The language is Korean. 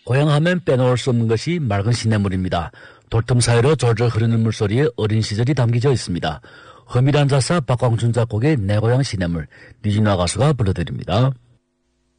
고향하면 빼놓을 수 없는 것이 맑은 시냇물입니다. 돌틈 사이로 졸졸 흐르는 물소리에 어린 시절이 담겨져 있습니다. 허미란 작사 박광준 작곡의 내 고향 시냇물, 니진화 가수가 불러드립니다.